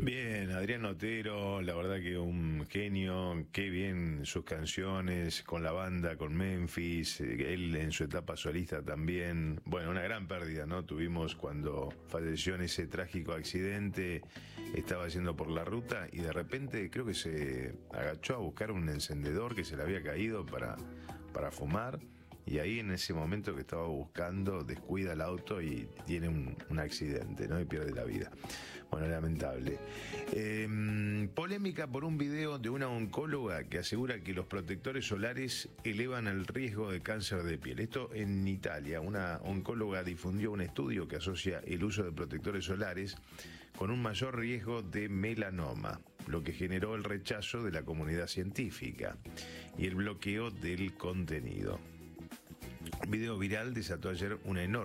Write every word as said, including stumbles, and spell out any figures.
Bien, Adrián Otero, la verdad que un genio, qué bien sus canciones, con la banda, con Memphis, eh, él en su etapa solista también. Bueno, una gran pérdida, ¿no? Tuvimos cuando falleció en ese trágico accidente, estaba yendo por la ruta y de repente creo que se agachó a buscar un encendedor que se le había caído para, para fumar. Y ahí en ese momento que estaba buscando, descuida el auto y tiene un, un accidente, ¿no? Y pierde la vida. Bueno, lamentable. Eh, polémica por un video de una oncóloga que asegura que los protectores solares elevan el riesgo de cáncer de piel. Esto en Italia. Una oncóloga difundió un estudio que asocia el uso de protectores solares con un mayor riesgo de melanoma, lo que generó el rechazo de la comunidad científica y el bloqueo del contenido. Un video viral desató ayer una enorme